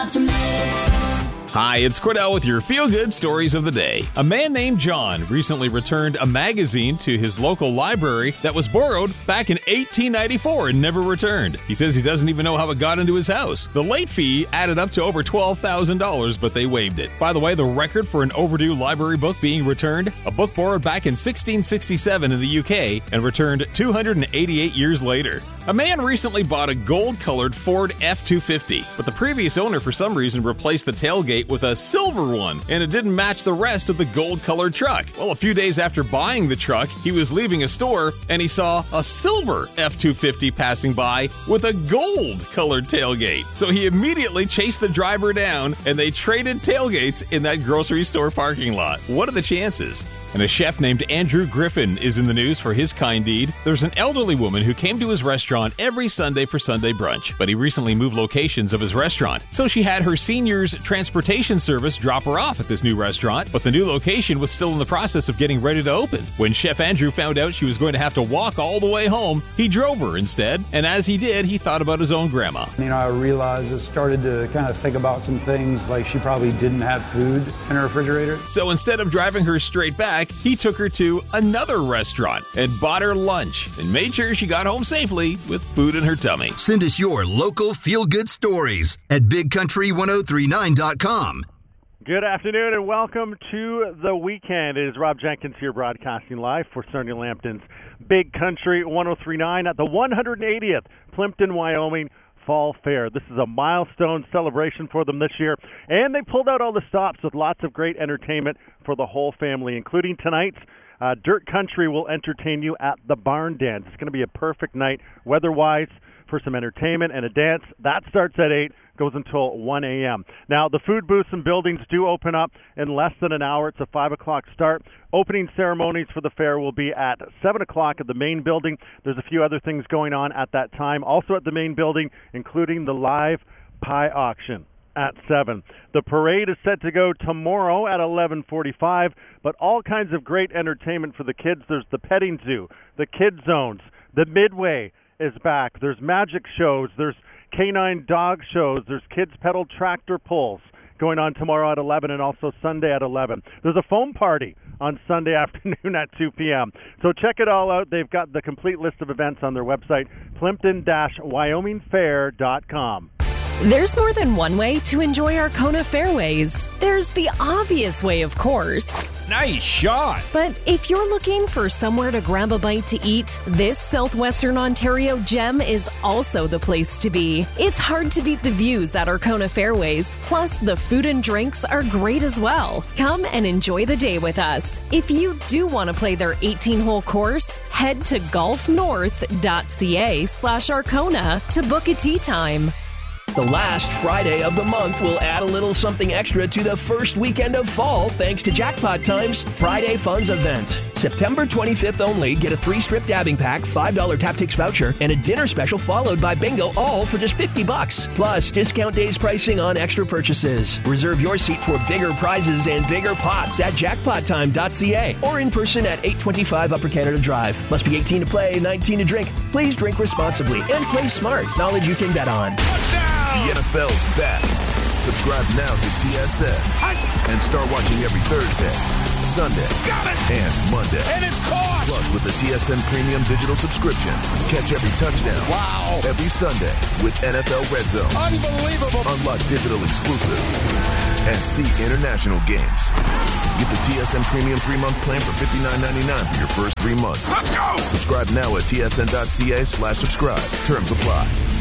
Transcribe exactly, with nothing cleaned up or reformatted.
Hi, it's Cordell with your feel-good stories of the day. A man named John recently returned a magazine to his local library that was borrowed back in eighteen ninety-four and never returned. He says he doesn't even know how it got into his house. The late fee added up to over twelve thousand dollars, but they waived it. By the way, the record for an overdue library book being returned, a book borrowed back in sixteen sixty-seven in the U K and returned two hundred eighty-eight years later. A man recently bought a gold-colored Ford F two fifty, but the previous owner for some reason replaced the tailgate with a silver one, and it didn't match the rest of the gold-colored truck. Well, a few days after buying the truck, he was leaving a store, and he saw a silver F two fifty passing by with a gold-colored tailgate. So he immediately chased the driver down, and they traded tailgates in that grocery store parking lot. What are the chances? And a chef named Andrew Griffin is in the news for his kind deed. There's an elderly woman who came to his restaurant every Sunday for Sunday brunch, but he recently moved locations of his restaurant. So she had her seniors transportation service drop her off at this new restaurant, but the new location was still in the process of getting ready to open. When Chef Andrew found out she was going to have to walk all the way home, he drove her instead, and as he did, he thought about his own grandma. You know, I realized I started to kind of think about some things, like she probably didn't have food in her refrigerator. So instead of driving her straight back, he took her to another restaurant and bought her lunch and made sure she got home safely with food in her tummy. Send us your local feel-good stories at big country ten thirty-nine dot com. Good afternoon and welcome to the weekend. It is Rob Jenkins here broadcasting live for Sarnia Lambton's Big Country ten thirty-nine at the one hundred eightieth Plimpton, Wyoming Fall Fair. This is a milestone celebration for them this year, and they pulled out all the stops with lots of great entertainment for the whole family, including tonight's uh, Dirt Country will entertain you at the Barn Dance. It's going to be a perfect night weather-wise for some entertainment and a dance. That starts at eight, goes until one a.m. Now, the food booths and buildings do open up in less than an hour. It's a five o'clock start. Opening ceremonies for the fair will be at seven o'clock at the main building. There's a few other things going on at that time, also at the main building, including the live pie auction at seven. The parade is set to go tomorrow at eleven forty-five, but all kinds of great entertainment for the kids. There's the petting zoo, the kid zones, the Midway is back. There's magic shows, there's canine dog shows, there's kids pedal tractor pulls going on tomorrow at eleven and also Sunday at eleven. There's a foam party on Sunday afternoon at two p.m. So check it all out. They've got the complete list of events on their website, plimpton dash wyoming fair dot com. There's more than one way to enjoy Arkona Fairways. There's the obvious way, of course. Nice shot. But if you're looking for somewhere to grab a bite to eat, this Southwestern Ontario gem is also the place to be. It's hard to beat the views at Arkona Fairways. Plus, the food and drinks are great as well. Come and enjoy the day with us. If you do want to play their eighteen-hole course, head to golfnorth.ca slash Arkona to book a tee time. The last Friday of the month will add a little something extra to the first weekend of fall thanks to Jackpot Time's Friday Funds event. September twenty-fifth only, get a three-strip dabbing pack, five dollars Taptics voucher, and a dinner special followed by bingo, all for just fifty bucks. Plus, discount days pricing on extra purchases. Reserve your seat for bigger prizes and bigger pots at jackpot time dot c a or in person at eight twenty-five Upper Canada Drive. Must be eighteen to play, nineteen to drink. Please drink responsibly and play smart. Knowledge you can bet on. The N F L's back. Subscribe now to T S N and start watching every Thursday, Sunday, and Monday. And it's caught! Plus, with the T S N Premium Digital subscription, catch every touchdown. Wow! Every Sunday with N F L Red Zone. Unbelievable! Unlock digital exclusives and see international games. Get the T S N Premium three-month plan for fifty-nine ninety-nine for your first three months. Let's go! Subscribe now at T S N dot C A slash subscribe. Terms apply.